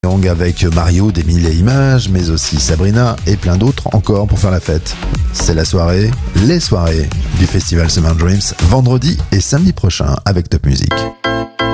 Young avec Mario des Mille et Images, mais aussi Sabrina et plein d'autres encore pour faire la fête. C'est la soirée, les soirées du festival Summer Dreams, vendredi et samedi prochain avec Top Music.